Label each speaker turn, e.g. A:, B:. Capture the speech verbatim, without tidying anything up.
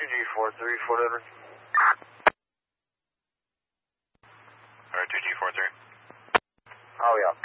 A: two G four three, Fort Edward.
B: Or two G four three.
A: Oh, yeah.